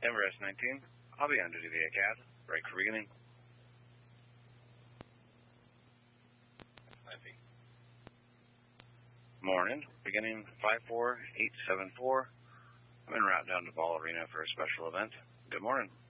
Denver S19. I'll be on duty via CAD. Right for beginning. 9 feet. Morning. Beginning 54874. I'm en route down to Ball Arena for a special event. Good morning.